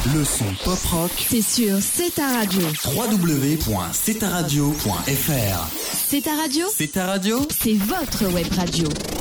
Le son pop rock, c'est sur C'est ta radio. www.cetaradio.fr. C'est ta radio, C'est ta radio, c'est votre web radio.